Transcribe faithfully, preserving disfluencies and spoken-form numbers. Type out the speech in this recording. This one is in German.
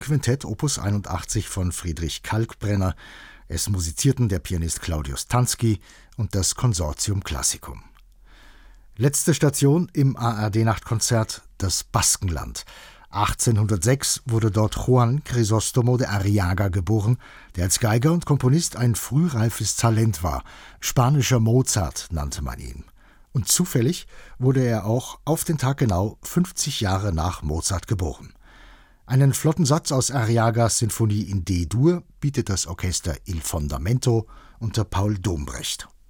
Quintett Opus einundachtzig von Friedrich Kalkbrenner. Es musizierten der Pianist Claudius Tanski und das Consortium Classicum. Letzte Station im A R D-Nachtkonzert, das Baskenland. achtzehnhundertsechs wurde dort Juan Crisóstomo de Arriaga geboren, der als Geiger und Komponist ein frühreifes Talent war. Spanischer Mozart nannte man ihn. Und zufällig wurde er auch auf den Tag genau fünfzig Jahre nach Mozart geboren. Einen flotten Satz aus Arriagas Sinfonie in D-Dur bietet das Orchester Il Fondamento unter Paul Dombrecht.